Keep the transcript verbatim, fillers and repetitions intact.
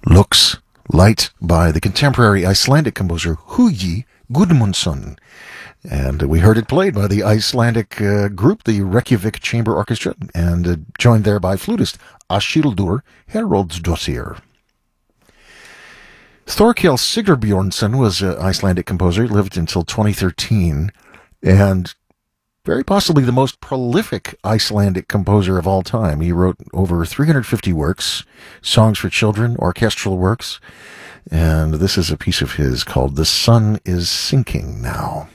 Looks Light by the contemporary Icelandic composer Hugi Gudmundsson. And we heard it played by the Icelandic uh, group, the Reykjavik Chamber Orchestra, and uh, joined there by flutist Ashildur Haraldsdóttir. Thorkell Sigurbjörnsson was an Icelandic composer, lived until twenty thirteen, and very possibly the most prolific Icelandic composer of all time. He wrote over three hundred fifty works, songs for children, orchestral works, and this is a piece of his called The Sun is Sinking Now.